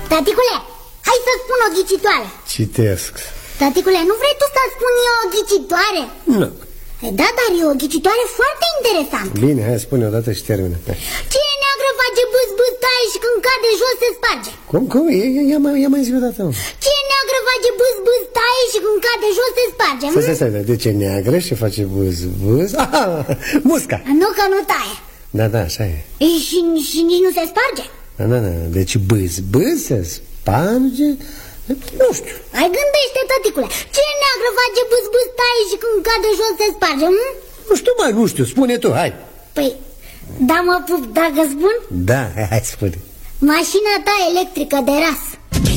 Taticule, hai să spun o ghicitoare. Citesc. Taticule, nu vrei tu să spun eu o ghicitoare? Nu. Da, dar e o ghicitoare foarte interesantă. Bine, hai spune odată și termină. Ce neagră face bâs, bâs, taie și când cade jos se sparge? Cum? Ia mai zi odată. Ce neagră face bâs, bâs, taie și când cade jos se sparge? Stai, de ce neagră și face bâs, bâs? Musca. Nu, că nu taie. Da, așa e. Și nici nu se sparge? Da, deci bâs, bâs se sparge. Nu știu. Hai, gândește, tăticule. Ce neagră face bâs, bâs, taie și când cade jos se sparge? Nu știu, spune tu, hai. Păi, da, mă pup, dacă spun? Da, hai spune. Mașina ta electrică de ras.